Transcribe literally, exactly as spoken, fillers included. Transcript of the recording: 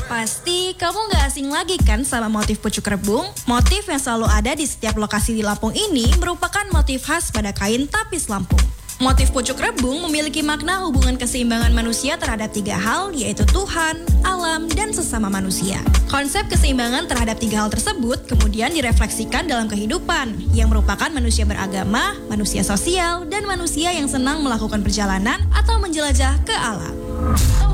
Pasti kamu gak asing lagi kan sama motif pucuk rebung? Motif yang selalu ada di setiap lokasi di Lampung ini merupakan motif khas pada kain tapis Lampung. Motif pucuk rebung memiliki makna hubungan keseimbangan manusia terhadap tiga hal, yaitu Tuhan, alam, dan sesama manusia. Konsep keseimbangan terhadap tiga hal tersebut kemudian direfleksikan dalam kehidupan, yang merupakan manusia beragama, manusia sosial, dan manusia yang senang melakukan perjalanan atau menjelajah ke alam.